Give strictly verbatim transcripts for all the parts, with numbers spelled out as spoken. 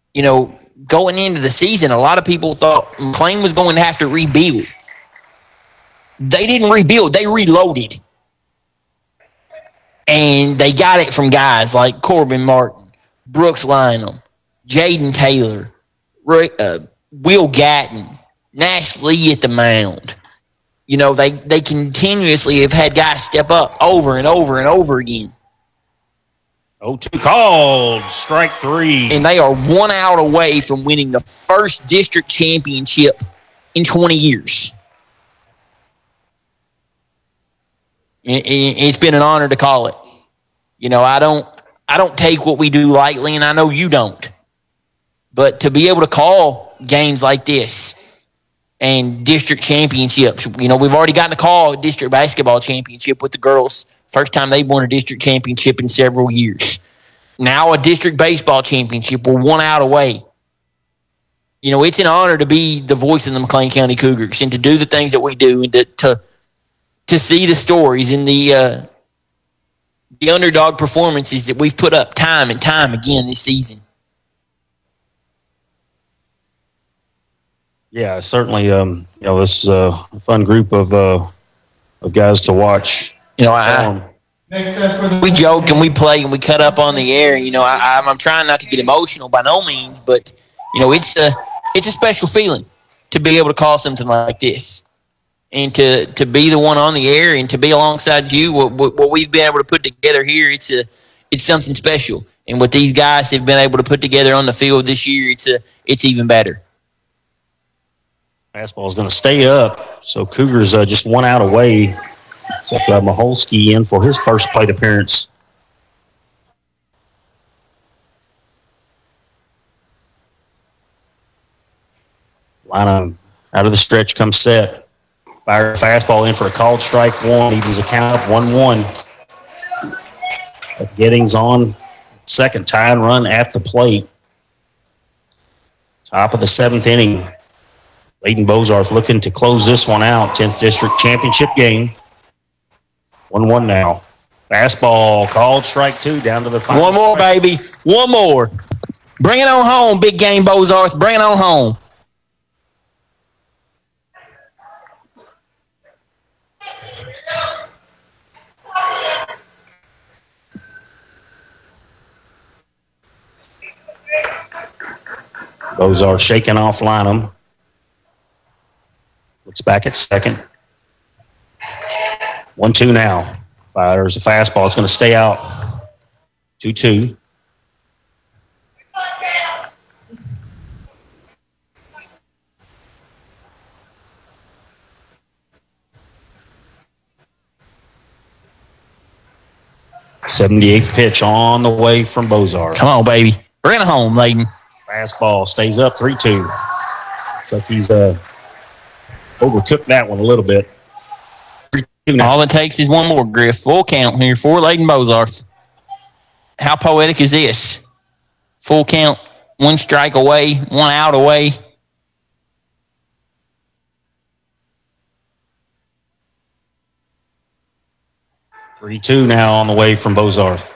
You know, going into the season, a lot of people thought McLean was going to have to rebuild. They didn't rebuild. They reloaded. And they got it from guys like Corbin Martin, Brooks Lynham, Jaden Taylor, uh, Will Gatton, Nash Lee at the mound. You know, they, they continuously have had guys step up over and over and over again. oh two called, strike three. And they are one out away from winning the first district championship in twenty years. It's been an honor to call it. You know, I don't I don't take what we do lightly, and I know you don't. But to be able to call games like this and district championships, you know, we've already gotten a call at district basketball championship with the girls. First time they've won a district championship in several years. Now a district baseball championship. We're one out away. You know, it's an honor to be the voice of the McLean County Cougars and to do the things that we do and to to, to see the stories and the uh, the underdog performances that we've put up time and time again this season. Yeah, certainly. Um, you know, this is a fun group of uh, of guys to watch. You know, I, um, we joke and we play and we cut up on the air. You know, I, I'm, I'm trying not to get emotional by no means, but you know, it's a it's a special feeling to be able to call something like this and to, to be the one on the air and to be alongside you. What, what, what we've been able to put together here, it's a it's something special. And what these guys have been able to put together on the field this year, it's a it's even better. Fastball is going to stay up, so Cougars uh, just one out away. Except uh, Maholsky in for his first plate appearance. Lineup out of the stretch comes set. Fire fastball in for a called strike one. Evens a count up one one. Giddings on second, tie and run at the plate. Top of the seventh inning. Layton Bozarth looking to close this one out. tenth District Championship game. one one now. Fastball called strike two down to the final. One more, strike. Baby. One more. Bring it on home, big game Bozarth. Bring it on home. Bozarth shaking off Lineham. Looks back at second. one two now. Fires a fastball. It's going to stay out. two two. seventy-eighth pitch on the way from Bozarth. Come on, baby. Bring it home, Layton. Fastball stays up three two. Looks like he's uh, overcooked that one a little bit. All it takes is one more, Griff. Full count here for Layton Bozarth. How poetic is this? Full count, one strike away, one out away. three two now on the way from Bozarth.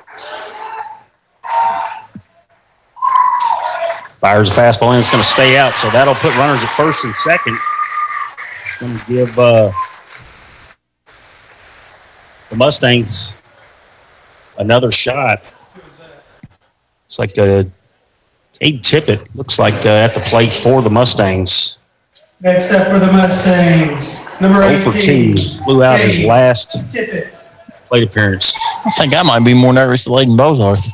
Fires a fastball in. It's going to stay out, so that'll put runners at first and second. It's going to give uh, the Mustangs another shot. It's like uh, Cade Tippett looks like uh, at the plate for the Mustangs. Next up for the Mustangs, number eighteen. oh for two. Blew out his last Tippett. plate appearance. I think I might be more nervous than Layton Bozarth.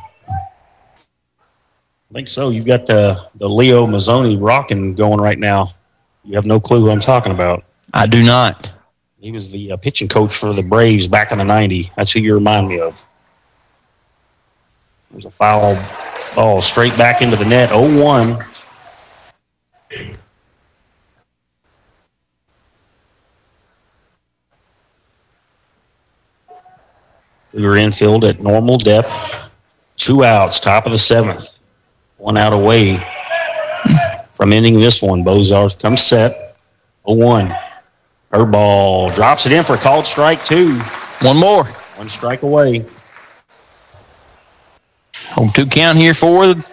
I think so. You've got the, the Leo Mazzoni rocking going right now. You have no clue who I'm talking about. I do not. He was the uh, pitching coach for the Braves back in the nineties. That's who you remind me of. There's a foul ball straight back into the net. oh one. We were infield at normal depth. Two outs, top of the seventh. One out away from ending this one. Bozarth comes set. oh one. Curveball drops it in for a called strike two. One more. One strike away. Oh, two count here for the